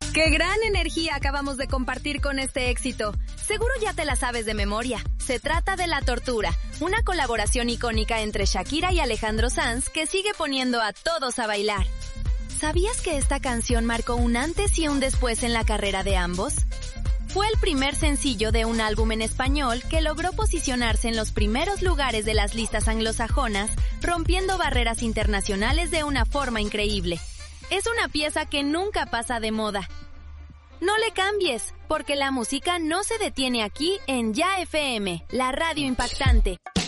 ¡Qué gran energía acabamos de compartir con este éxito! Seguro ya te la sabes de memoria. Se trata de La Tortura, una colaboración icónica entre Shakira y Alejandro Sanz que sigue poniendo a todos a bailar. ¿Sabías que esta canción marcó un antes y un después en la carrera de ambos? Fue el primer sencillo de un álbum en español que logró posicionarse en los primeros lugares de las listas anglosajonas, rompiendo barreras internacionales de una forma increíble. Es una pieza que nunca pasa de moda. No le cambies, porque la música no se detiene aquí en Ya FM, la radio impactante.